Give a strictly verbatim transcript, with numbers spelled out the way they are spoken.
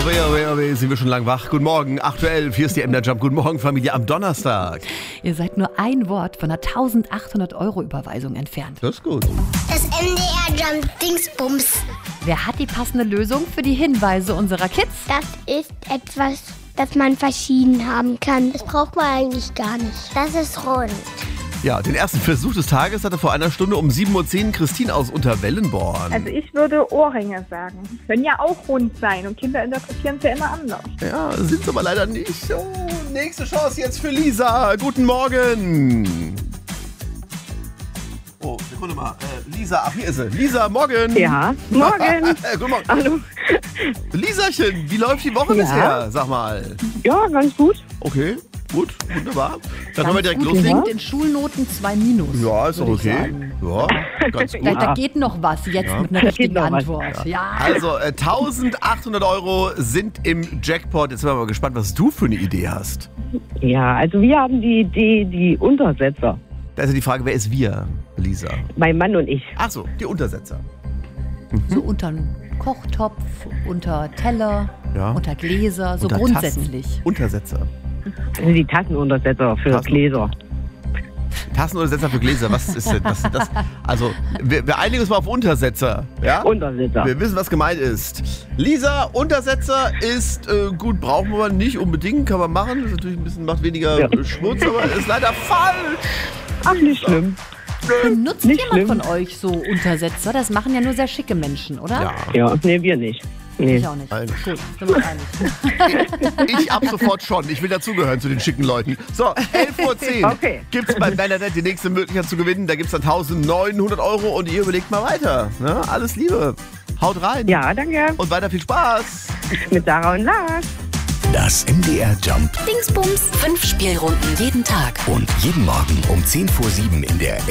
oh weh, oh weh, oh weh, sind wir schon lang wach. Guten Morgen, acht Uhr elf, hier ist die M D R Jump. Guten Morgen, Familie, am Donnerstag. Ihr seid nur ein Wort von einer eintausendachthundert Euro Überweisung entfernt. Das ist gut. Das M D R Jump Dingsbums. Wer hat die passende Lösung für die Hinweise unserer Kids? Das ist etwas, das man verschieden haben kann. Das braucht man eigentlich gar nicht. Das ist rund. Ja, den ersten Versuch des Tages hatte vor einer Stunde um sieben Uhr zehn Christine aus Unterwellenborn. Also ich würde Ohrringe sagen. Können ja auch rund sein und Kinder interpretieren es ja immer anders. Ja, sind es aber leider nicht. Oh, nächste Chance jetzt für Lisa. Guten Morgen. Oh, Sekunde mal. Äh, Lisa, ach, hier ist sie. Lisa, morgen. Ja, morgen. Guten Morgen. Hallo. Lisachen, wie läuft die Woche Ja. bisher? Sag mal. Ja, ganz gut. Okay, gut, wunderbar. Dann Ganz können wir direkt gut, loslegen. klingt in Schulnoten zwei Minus. Ja, ist doch würde ich okay. sagen. Ja, ganz gut. Da, da geht noch was jetzt Ja. mit einer Da richtigen geht noch was. Antwort. Ja. Also, äh, eintausendachthundert Euro sind im Jackpot. Jetzt sind wir mal gespannt, was du für eine Idee hast. Ja, also wir haben die Idee, die Untersetzer. Da ist ja die Frage, wer ist wir, Lisa? Mein Mann und ich. Ach so, die Untersetzer. So unter einen Kochtopf, unter Teller, Ja. unter Gläser, so Unter grundsätzlich. Tassen. Untersetzer. Also die Tassenuntersetzer für Tassen- Gläser. Tassenuntersetzer für Gläser, was ist denn was ist das? Also, wir, wir einigen uns mal auf Untersetzer. Ja? Untersetzer. Wir wissen, was gemeint ist. Lisa, Untersetzer ist äh, gut, brauchen wir nicht unbedingt, kann man machen. Ist natürlich ein bisschen, macht weniger Ja. äh, Schmutz, aber ist leider falsch. Ach, nicht schlimm. Nutzt Nicht jemand schlimm. von euch so Untersetzer? Das machen ja nur sehr schicke Menschen, oder? Ja. Ja, nee, wir nicht. Nee. Ich auch nicht. Nein. Gut, sind wir uns einig. Ich ab sofort schon. Ich will dazugehören zu den schicken Leuten. So, elf Uhr zehn Okay. gibt's bei Bernadette die nächste Möglichkeit zu gewinnen. Da gibt's dann eintausendneunhundert Euro und ihr überlegt mal weiter. Ne? Alles Liebe. Haut rein. Ja, danke. Und weiter viel Spaß. Mit Sarah und Lars. Das M D R Jump Dingsbums. Fünf Spielrunden jeden Tag. und jeden Morgen um zehn vor sieben in der